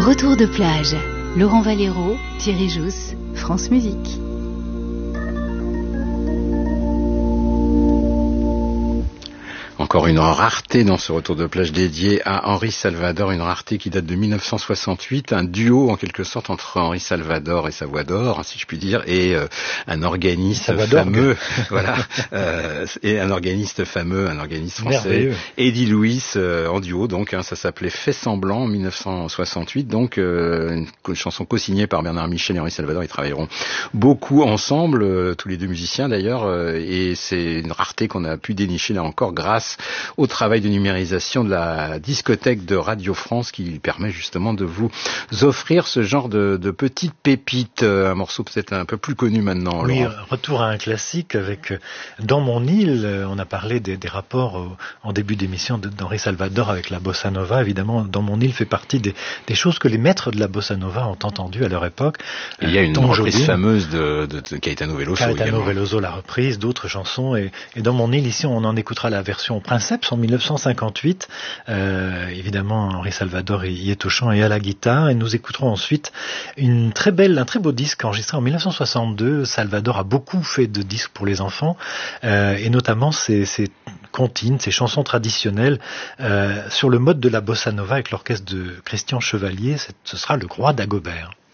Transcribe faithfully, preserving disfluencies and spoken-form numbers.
Retour de plage. Laurent Valero, Thierry Jousse, France Musique. Encore une rareté dans ce retour de plage dédié à Henri Salvador, une rareté qui date de mille neuf cent soixante-huit, un duo en quelque sorte entre Henri Salvador et sa voix d'or, si je puis dire, et euh, un organiste fameux, voilà, euh, et un organiste fameux, un organiste français, Eddie Louis, euh, en duo, donc hein, ça s'appelait Fait semblant en mille neuf cent soixante-huit, donc euh, une chanson co-signée par Bernard Michel et Henri Salvador. Ils travailleront beaucoup ensemble, euh, tous les deux musiciens d'ailleurs, euh, et c'est une rareté qu'on a pu dénicher là encore grâce au travail de numérisation de la discothèque de Radio France qui permet justement de vous offrir ce genre de, de petites pépites, un morceau peut-être un peu plus connu maintenant. Oui, Laurent. Retour à un classique avec Dans mon île, on a parlé des, des rapports en début d'émission d'Henri Salvador avec la bossa nova. Évidemment, Dans mon île fait partie des, des choses que les maîtres de la bossa nova ont entendues à leur époque. Et il y a une Tom reprise Jobim, fameuse de, de, de Caetano Veloso. Caetano Veloso l'a reprise, d'autres chansons, et, et Dans mon île, ici, on en écoutera la version Princeps en mille neuf cent cinquante-huit. Euh, évidemment, Henri Salvador y est au chant et à la guitare. Et nous écouterons ensuite une très belle, un très beau disque enregistré en mille neuf cent soixante-deux. Salvador a beaucoup fait de disques pour les enfants, euh, et notamment ses, ses comptines, ses chansons traditionnelles euh, sur le mode de la bossa nova avec l'orchestre de Christian Chevalier. Ce sera le Roi Dagobert.